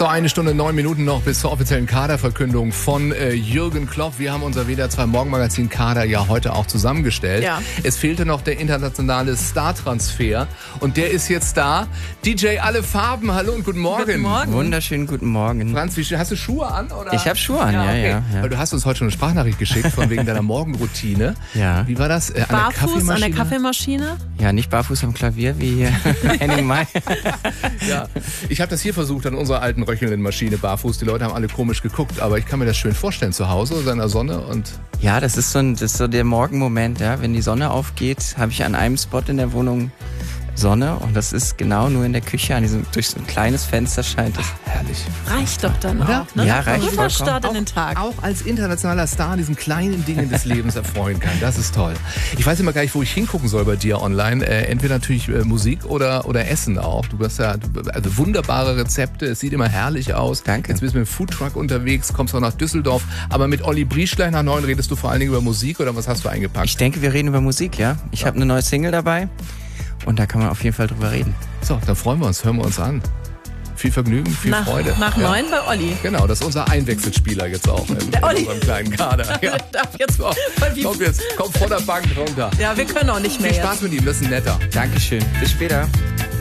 So, 1 Stunde 9 Minuten noch bis zur offiziellen Kaderverkündung von Jürgen Klopp. Wir haben unser WDR 2 Morgenmagazin Kader ja heute auch zusammengestellt. Ja. Es fehlte noch der internationale Star-Transfer und der ist jetzt da. DJ Alle Farben, hallo und guten Morgen. Guten Morgen. Wunderschönen guten Morgen. Franz, hast du Schuhe an? Oder? Ich habe Schuhe an, ja. Weil du hast uns heute schon eine Sprachnachricht geschickt von wegen deiner Morgenroutine. Ja. Wie war das? Barfuß an der Kaffeemaschine? Ja, nicht barfuß am Klavier wie Henning May. Ja, ich habe das hier versucht an unserer alten röchelnden Maschine barfuß. Die Leute haben alle komisch geguckt, aber ich kann mir das schön vorstellen zu Hause, in der Sonne und... Ja, das ist so der Morgenmoment, ja. Wenn die Sonne aufgeht, habe ich an einem Spot in der Wohnung Sonne und das ist genau nur in der Küche, durch so ein kleines Fenster scheint es. Herrlich. Reicht doch dann Oder? auch, ne? Ja, reicht Guter vollkommen. Start in den Tag. Auch als internationaler Star diesen kleinen Dingen des Lebens erfreuen kann. Das ist toll. Ich weiß immer gar nicht, wo ich hingucken soll bei dir online. Entweder natürlich Musik oder Essen auch. Du hast ja also wunderbare Rezepte. Es sieht immer herrlich aus. Danke. Jetzt bist du mit dem Foodtruck unterwegs, kommst auch nach Düsseldorf. Aber mit Olli Brieschlein nach 9 redest du vor allen Dingen über Musik oder was hast du eingepackt? Ich denke, wir reden über Musik, ja. Ich habe eine neue Single dabei und da kann man auf jeden Fall drüber reden. So, dann freuen wir uns, hören wir uns an. Viel Vergnügen, viel Freude. Nach 9 bei Olli. Genau, das ist unser Einwechselspieler jetzt auch in unserem kleinen Kader. Ja. Darf jetzt So, komm von der Bank runter. Ja, wir können auch nicht mehr Viel jetzt. Spaß mit ihm, das ist ein netter. Dankeschön. Bis später.